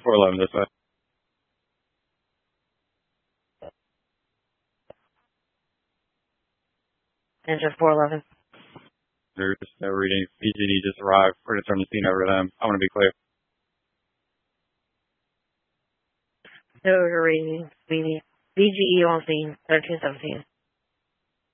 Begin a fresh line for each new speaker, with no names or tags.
411 this way.
Engine 411.
There's no reading. PGD just arrived. We're going to turn the scene over to them. I want to be clear.
No reading. BGE on scene. 1317.